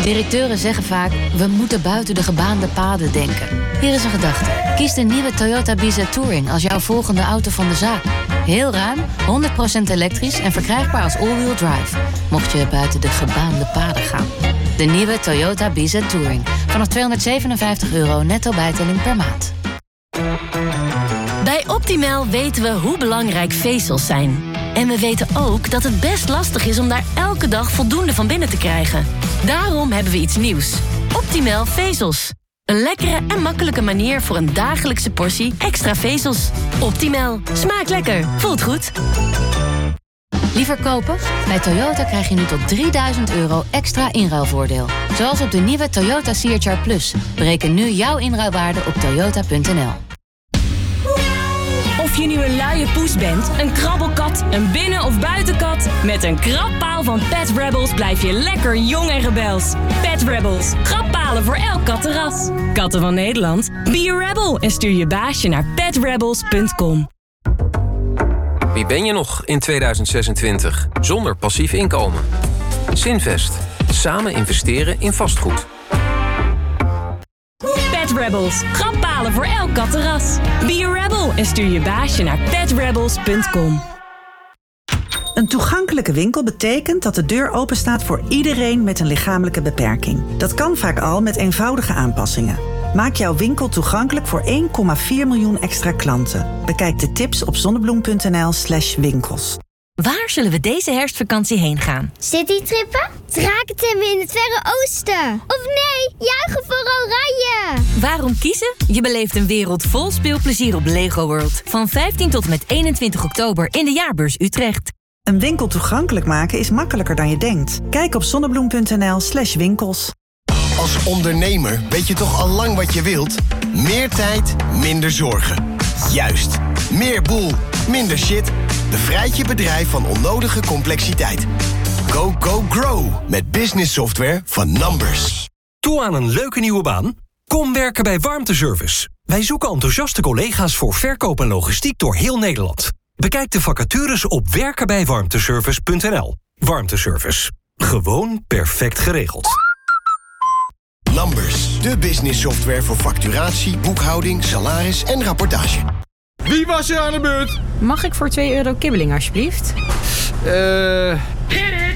Directeuren zeggen vaak, we moeten buiten de gebaande paden denken. Hier is een gedachte. Kies de nieuwe Toyota Bizza Touring als jouw volgende auto van de zaak. Heel ruim, 100% elektrisch en verkrijgbaar als all-wheel drive. Mocht je buiten de gebaande paden gaan. De nieuwe Toyota Bizza Touring. Vanaf €257 netto bijtelling per maand. Bij Optimal weten we hoe belangrijk vezels zijn. En we weten ook dat het best lastig is om daar elke dag voldoende van binnen te krijgen. Daarom hebben we iets nieuws. Optimal vezels. Een lekkere en makkelijke manier voor een dagelijkse portie extra vezels. Optimal. Smaakt lekker. Voelt goed. Liever kopen? Bij Toyota krijg je nu tot €3000 extra inruilvoordeel. Zoals op de nieuwe Toyota CHR Plus. Bereken nu jouw inruilwaarde op toyota.nl. Of je nu een luie poes bent, een krabbelkat, een binnen- of buitenkat... met een krabpaal van Pet Rebels blijf je lekker jong en rebels. Pet Rebels. Krabbpalen voor elk kattenras. Katten van Nederland? Be a rebel en stuur je baasje naar petrebels.com. Wie ben je nog in 2026 zonder passief inkomen? Zinvest. Samen investeren in vastgoed. Pet Rebels. Krabbpalen voor elk kattenras. Be a rebel en stuur je baasje naar petrebels.com. Een toegankelijke winkel betekent dat de deur openstaat voor iedereen met een lichamelijke beperking. Dat kan vaak al met eenvoudige aanpassingen. Maak jouw winkel toegankelijk voor 1,4 miljoen extra klanten. Bekijk de tips op zonnebloem.nl/winkels. Waar zullen we deze herfstvakantie heen gaan? Citytrippen? Drakentemmen in het Verre Oosten? Of nee, juichen voor Oranje! Waarom kiezen? Je beleeft een wereld vol speelplezier op Lego World. Van 15 tot en met 21 oktober in de Jaarbeurs Utrecht. Een winkel toegankelijk maken is makkelijker dan je denkt. Kijk op zonnebloem.nl/winkels. Als ondernemer weet je toch al lang wat je wilt? Meer tijd, minder zorgen. Juist. Meer boel, minder shit. Bevrijd je bedrijf van onnodige complexiteit. Go, go, grow. Met business software van Numbers. Toe aan een leuke nieuwe baan? Kom werken bij Warmteservice. Wij zoeken enthousiaste collega's voor verkoop en logistiek door heel Nederland. Bekijk de vacatures op werkenbijwarmteservice.nl. Warmteservice. Gewoon perfect geregeld. Numbers, de business software voor facturatie, boekhouding, salaris en rapportage. Wie was er aan de beurt? Mag ik voor €2 kibbeling, alsjeblieft?